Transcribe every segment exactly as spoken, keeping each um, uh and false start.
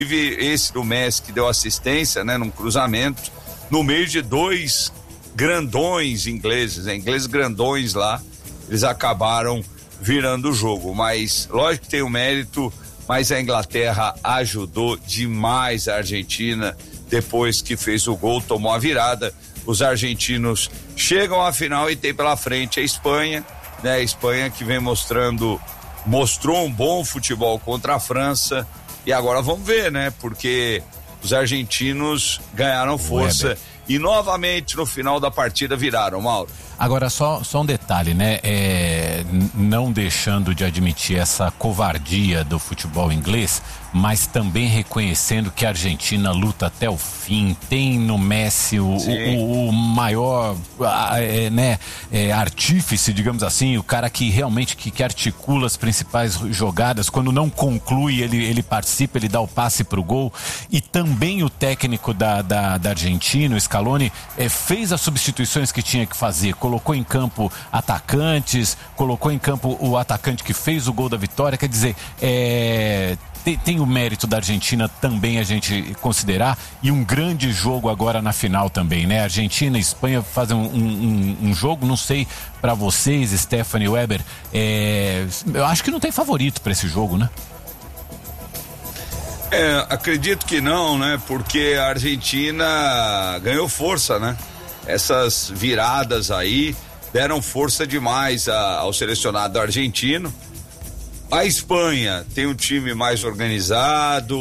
esse do Messi que deu assistência, né, num cruzamento, no meio de dois grandões ingleses, né, ingleses grandões lá, eles acabaram virando o jogo, mas lógico que tem o mérito, mas a Inglaterra ajudou demais a Argentina, depois que fez o gol, tomou a virada. Os argentinos chegam à final e tem pela frente a Espanha, né, a Espanha que vem mostrando, mostrou um bom futebol contra a França. E agora vamos ver, né? Porque os argentinos ganharam força Weber. E novamente no final da partida viraram, Mauro. Agora só, só um detalhe, né? É, não deixando de admitir essa covardia do futebol inglês, mas também reconhecendo que a Argentina luta até o fim, tem no Messi o, o, o maior é, né, é, artífice, digamos assim, o cara que realmente que, que articula as principais jogadas, quando não conclui ele, ele participa, ele dá o passe pro gol, e também o técnico da, da, da Argentina, o Scaloni, é, fez as substituições que tinha que fazer, colocou em campo atacantes, colocou em campo o atacante que fez o gol da vitória, quer dizer, é... Tem, tem o mérito da Argentina também a gente considerar, e um grande jogo agora na final também, né? Argentina e Espanha fazem um, um, um jogo, não sei pra vocês, Stephanie, Weber, é, eu acho que não tem favorito pra esse jogo, né? É, acredito que não, né? Porque a Argentina ganhou força, né? Essas viradas aí deram força demais a, ao selecionado argentino. A Espanha tem um time mais organizado,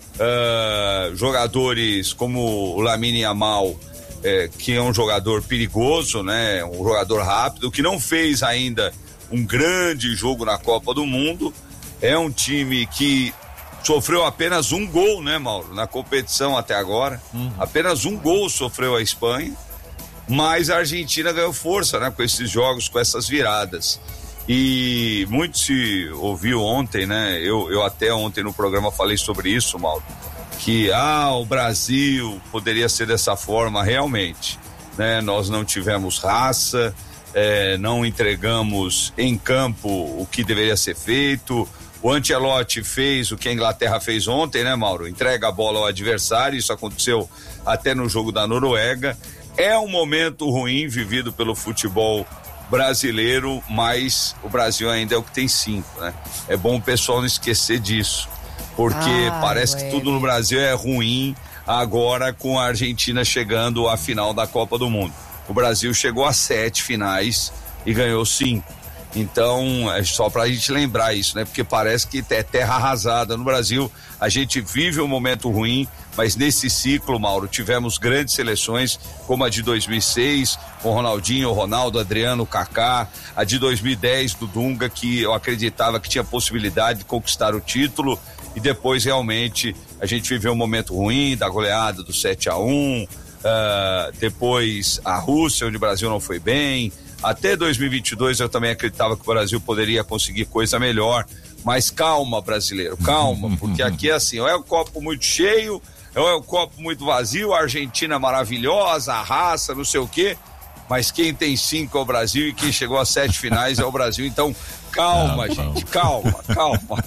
uh, jogadores como o Lamine Yamal, uh, que é um jogador perigoso, né? Um jogador rápido, que não fez ainda um grande jogo na Copa do Mundo. É um time que sofreu apenas um gol, né, Mauro? Na competição até agora. Uhum. Apenas um gol sofreu a Espanha, mas a Argentina ganhou força, né? Com esses jogos, com essas viradas. E muito se ouviu ontem, né? Eu, eu até ontem no programa falei sobre isso, Mauro, que ah, o Brasil poderia ser dessa forma, realmente, né? Nós não tivemos raça, eh, não entregamos em campo o que deveria ser feito. O Ancelotti fez o que a Inglaterra fez ontem, né, Mauro? Entrega a bola ao adversário, isso aconteceu até no jogo da Noruega. É um momento ruim vivido pelo futebol brasileiro, mas o Brasil ainda é o que tem cinco, né? É bom o pessoal não esquecer disso, porque ah, parece ué. que tudo no Brasil é ruim agora com a Argentina chegando à final da Copa do Mundo. O Brasil chegou a sete finais e ganhou cinco. Então, é só pra gente lembrar isso, né? Porque parece que é terra arrasada no Brasil. A gente vive um momento ruim, mas nesse ciclo, Mauro, tivemos grandes seleções, como a de dois mil e seis, com Ronaldinho, Ronaldo, Adriano, Kaká, a de dois mil e dez do Dunga, que eu acreditava que tinha possibilidade de conquistar o título, e depois realmente a gente viveu um momento ruim da goleada do sete a um, uh, depois a Rússia, onde o Brasil não foi bem. Até dois mil e vinte e dois eu também acreditava que o Brasil poderia conseguir coisa melhor, mas calma, brasileiro, calma, porque aqui é assim, ou é o copo muito cheio, ou é o copo muito vazio. A Argentina é maravilhosa, a raça, não sei o quê, mas quem tem cinco é o Brasil e quem chegou a sete finais é o Brasil. Então calma, tá gente, calma, calma.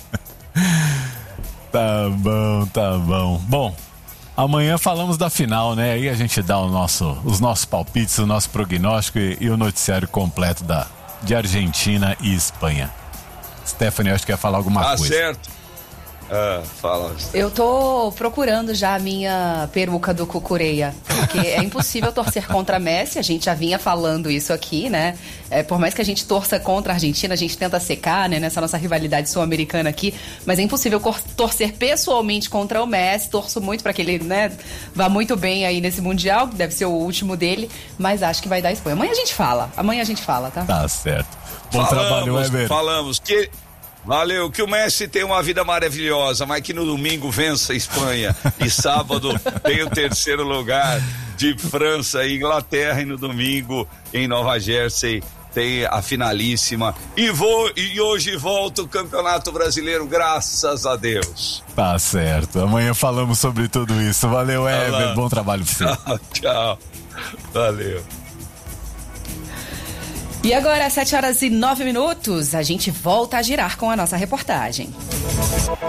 Tá bom, tá bom. Bom, amanhã falamos da final, né? Aí a gente dá o nosso, os nossos palpites, o nosso prognóstico e, e o noticiário completo da, de Argentina e Espanha. Stephanie, acho que ia falar alguma ah, coisa. Ah, certo. Ah, fala. Eu tô procurando já a minha peruca do Cucureia, porque é impossível torcer contra a Messi, a gente já vinha falando isso aqui, né? É, por mais que a gente torça contra a Argentina, a gente tenta secar, né, nessa nossa rivalidade sul-americana aqui, mas é impossível cor- torcer pessoalmente contra o Messi. Torço muito para que ele, né, vá muito bem aí nesse Mundial, que deve ser o último dele, mas acho que vai dar Espanha. Amanhã a gente fala, amanhã a gente fala, tá? Tá certo. Bom falamos, trabalho, Weber. Falamos que... Valeu, que o Messi tem uma vida maravilhosa, mas que no domingo vença a Espanha e sábado tem o terceiro lugar de França e Inglaterra, e no domingo em Nova Jersey tem a finalíssima e, vou, e hoje volta o Campeonato Brasileiro, graças a Deus. Tá certo, amanhã falamos sobre tudo isso. Valeu, Weber, bom trabalho pra você. Tchau, tchau, valeu. E agora, às sete horas e nove minutos, a gente volta a girar com a nossa reportagem.